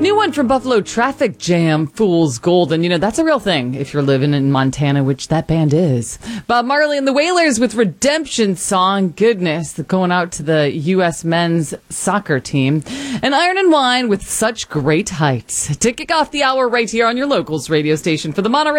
New one from Buffalo, Traffic Jam, Fool's Gold. And, that's a real thing if you're living in Montana, which that band is. Bob Marley and the Wailers with Redemption Song. Goodness, going out to the U.S. men's soccer team. And Iron and Wine with Such Great Heights. To kick off the hour right here on your Locals radio station for the Monterey